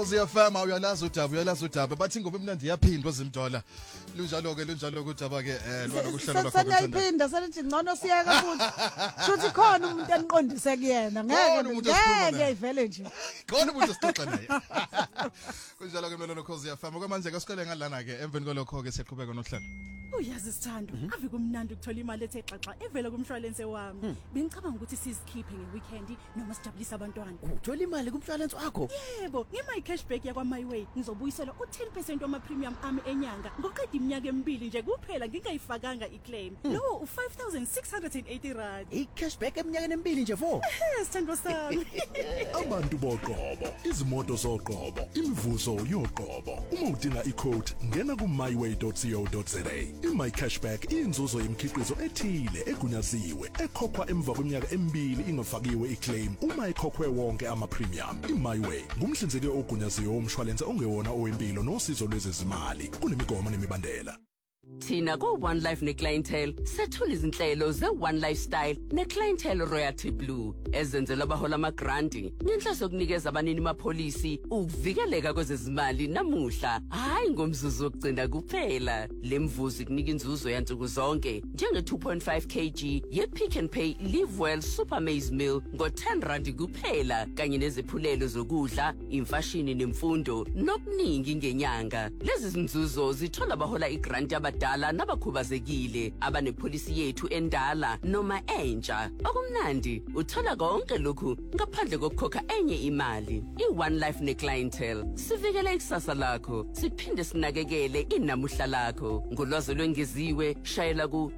Ziyafama uyalazi udaba bathi ngoba emnandi yaphindwa zimdola lunjalo ke udaba ke lwalokuhlala lakho sanayiphinda selithi ngcono siyeka futhi futhi khona umuntu eniqondise kuyena ngeke ivele nje khona umuntu sixoxa naye kunjalo ke mlolo Khosi Yafama kwamanje kasikole ngalana ke emveni kwalokho ke siqhubeka nohlelo. Uyazi Sithando ave kumnandi ukuthola imali ethe xaxa evela kumshwalense wami bengicabanga ukuthi sizikhiphe ngeweekend noma sijabulisa abantwana. Uthola imali kumshwalense wakho? Yebo ngimay cashback yakwa MyWay ngizobuyisela u10% wama premium ami enyanga ngoqeda iminyaka emibili nje kuphela ngingayifakanga iclaim. Lo u5680 rand. Icashback eminyakeni emibili nje vo? Sithando sami. Abantu boqobo, izimoto zoqobo, imivuzo yoqobo. Uma udinga icode ngena ku myway.co.za. My cashback inzuzo yemkhiqizo ethile egunyaziwe ekhokhwa emva kweminyaka emibili ingafakiwe iclaim uma ekhokhwe wonke ama premium. MyWay ngumhlinzeki ogunyaziwe womshwalense ongewona owempilo nosizo lwezezimali kunemigomo nemibandela. Thina ko One Life neClientele sethula izinhlelo ze One Lifestyle neClientele Royalty Blue ezenzela abahola amagranti ngenhloso yokunikeza abanini mapolisi ukuvikeleka kwezezimali namuhla hayi ngomzuzu wokugcina kuphela. Lemvuzo kunika inzuzo yansuku zonke njenge 2.5 kg ye Pick n Pay Live Well Super Maize Meal ngo 10 rand kuphela kanye neziphulelo zokudla, imfashini nemfundo nokuningi ngenyanga. Lezi zinzuzo zithola abahola igranti abadala nabakhubazekile abanepolisi yethu endala noma entsha. Okumnandi uthola konke lokhu ngaphandle kokukhokha enye imali. I-One Life neClientele sivikela ikusasa lakho siphinde sinakekele inamuhla lakho. Ngolwazi lwengeziwe shayela ku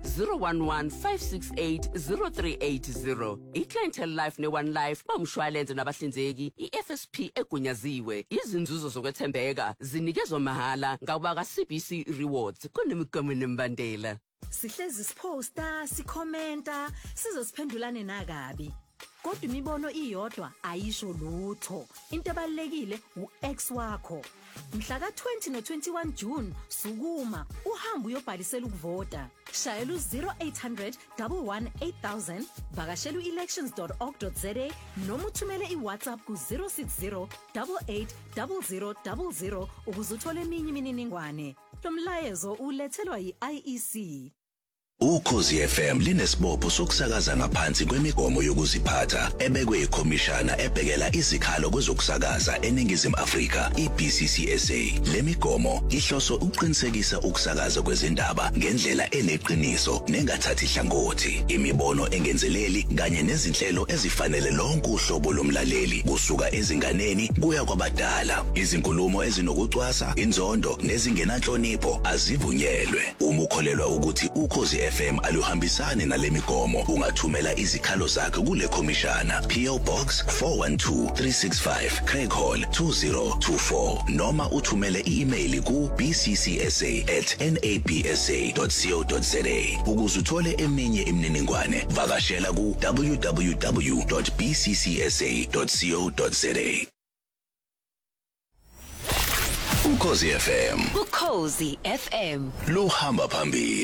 011-568-0380. iClientele Life ne-One Life bamshwalense nabahlinzeki iFSP egunyaziwe. Izinzuzo zokwethembeka zinikezwa mahala ngabaka CBC Rewards kunemigomo nembandela. Sihlezi siposta, sikhomenta, sizosiphendulane nakabi. Kodwa imibono iyodwa ayisho lutho. Into ebalekile uX wakho. Mhla ka-20 no-21 June sukuma uhamba uyobhalisela ukuvota. Shayela u-0800 118 vakashela u-elections.org.za noma uthumele iWhatsApp ku-060 88 0000 ukuze uthole eminye imininingwane. Lo mlayezo ulethelwa yi-IEC. Ukhozi FM linesibopho sokusakaza ngaphansi kwemigomo yokuziphatha ebekwe ikhomishana ebhekela izikhalo kwezokusakaza eNingizimu Afrika iBCCSA. Lemigomo ihloso ukuqinisekisa ukusakaza kwezindaba ngendlela eneqiniso nengathathi hlangothi, imibono engenzeleli kanye nezinhlelo ezifanele lonke uhlobo lomlaleli kusuka ezinganeni kuya kwabadala. Izinkulumo ezinokucwasa, inzondo nezingenanhlonipho azivunyelwe. Uma ukholelwa ukuthi Ukhozi FM aluhambisani nalemigomo ungathumela izikhalo zakhe kule khomishana PO Box 412365 Craig Hall 2024 noma uthumele i-email ku bccsa@nabsa.co.za. ukuze uthole eminye imininingwane vakashela ku www.bccsa.co.za. Ukhozi FM Ukhozi FM luhamba phambili.